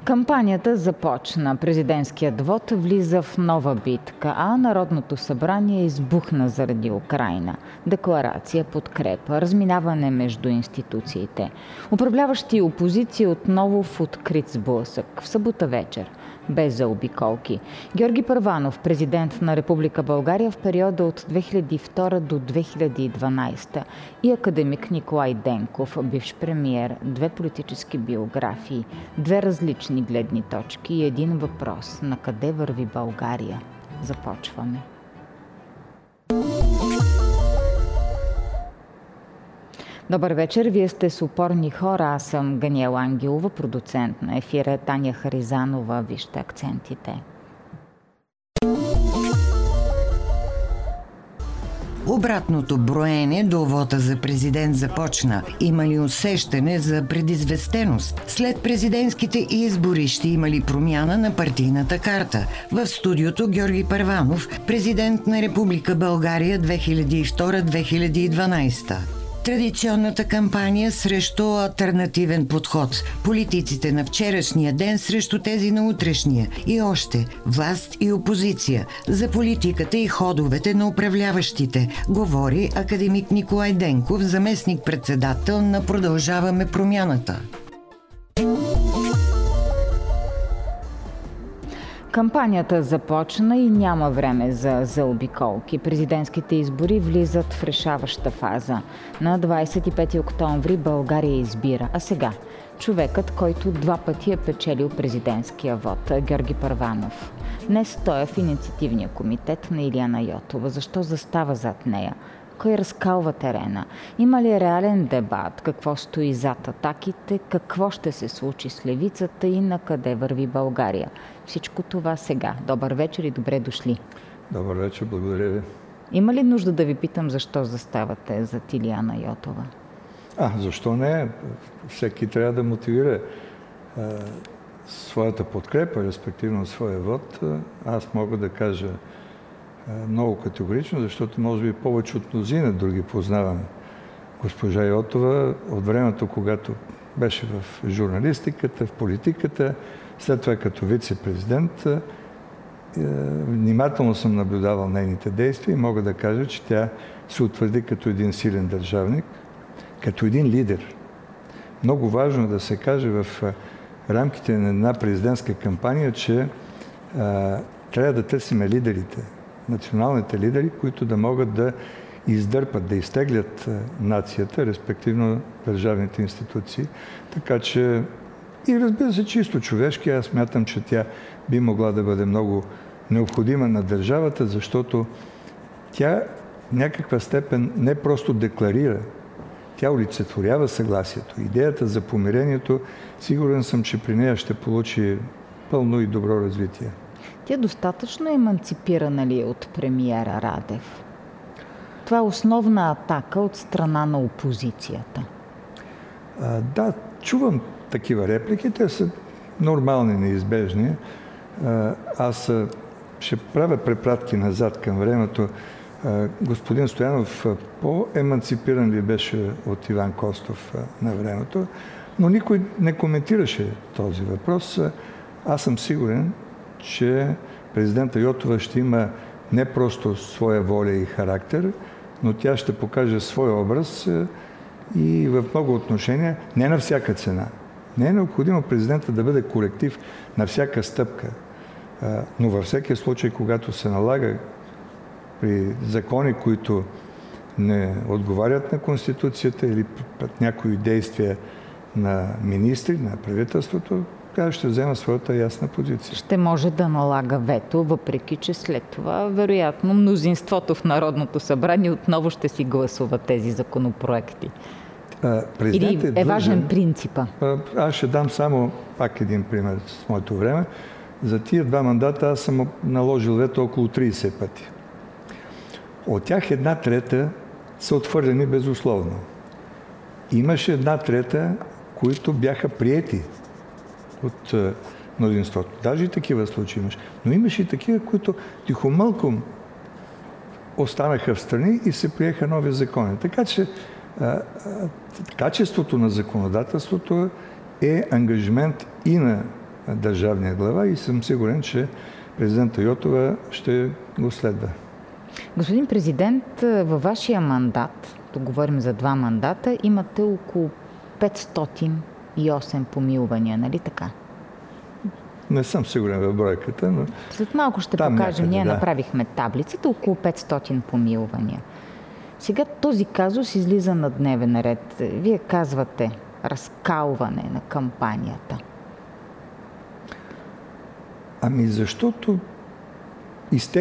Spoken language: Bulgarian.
Кампанията започна. Президентският вод влиза в нова битка, а Народното събрание избухна заради Украйна. Декларация, подкрепа, разминаване между институциите. Управляващи и опозиция отново в открит сблъсък. В събота вечер. Без заобиколки. Георги Първанов, президент на Република България в периода от 2002 до 2012 и академик Николай Денков, бивш премиер, две политически биографии, две различни гледни точки и един въпрос: на къде върви България? Започваме. Добър вечер, вие сте с Упорни хора, аз съм Ганиела Ангелова, продуцент на ефира Таня Харизанова. Вижте акцентите. Обратното броене до вота за президент започна. Има ли усещане за предизвестеност? След президентските избори ще има ли промяна на партийната карта? В студиото Георги Първанов, президент на Република България 2002-2012. Традиционната кампания срещу алтернативен подход. Политиците на вчерашния ден срещу тези на утрешния. И още власт и опозиция. За политиката и ходовете на управляващите говори академик Николай Денков, заместник-председател на Продължаваме промяната. Кампанията започна и няма време за заобиколки. Президентските избори влизат в решаваща фаза. На 25 октомври България избира. А сега човекът, който два пъти е печелил президентския вод, Георги Първанов. Днес той е в инициативния комитет на Илияна Йотова. Защо застава зад нея? Кой разкалва терена? Има ли реален дебат? Какво стои зад атаките? Какво ще се случи с левицата и на къде върви България? Всичко това сега. Добър вечер и добре дошли. Добър вечер, благодаря ви. Има ли нужда да ви питам защо заставате зад Илияна Йотова? Защо не? Всеки трябва да мотивира своята подкрепа, респективно своя вод. Аз мога да кажа много категорично, защото може би повече от мнозина други познавам госпожа Йотова от времето, когато беше в журналистиката, в политиката, след това като вице-президент. Внимателно съм наблюдавал нейните действия и мога да кажа, че тя се утвърди като един силен държавник, като един лидер. Много важно да се каже в рамките на една президентска кампания, че трябва да търсим лидерите, националните лидери, които да могат да издърпат, да изтеглят нацията, респективно държавните институции. Така че, и разбира се, чисто човешки, аз смятам, че тя би могла да бъде много необходима на държавата, защото тя в някаква степен не просто декларира, тя олицетворява съгласието. Идеята за помирението, сигурен съм, че при нея ще получи пълно и добро развитие. Тя достатъчно еманципирана ли е от премиера Радев? Това е основна атака от страна на опозицията. Да, чувам такива реплики. Те са нормални, неизбежни. Аз ще правя препратки назад към времето. Господин Стоянов по-еманципиран ли беше от Иван Костов на времето, но никой не коментираше този въпрос. Аз съм сигурен, че президента Йотова ще има не просто своя воля и характер, но тя ще покаже своя образ и в много отношения, не на всяка цена. Не е необходимо президента да бъде коректив на всяка стъпка, но във всеки случай, когато се налага при закони, които не отговарят на Конституцията или пред някои действия на министри, на правителството, тя ще взема своята ясна позиция. Ще може да налага вето, въпреки че след това, вероятно, мнозинството в Народното събрание отново ще си гласува тези законопроекти. Или е важен принципа? Аз ще дам само пак един пример с моето време. За тия два мандата аз съм наложил вето около 30 пъти. От тях 1/3 са отхвърлени безусловно. Имаше 1/3, които бяха приети от мнозинството. Даже и такива случаи имаш. Но имаше и такива, които тихомълком останаха в страни и се приеха нови закони. Така че качеството на законодателството е ангажимент и на държавния глава и съм сигурен, че президента Йотова ще го следва. Господин президент, във вашия мандат, тук говорим за 2 мандата, имате около 508 помилвания, нали така? Не съм сигурен в бройката, но... След малко ще там покажем. някъде, Ние да. направихме таблицата, около 500 помилвания. Сега този казус излиза на дневен ред. Вие казвате разкалване на кампанията. Ами защото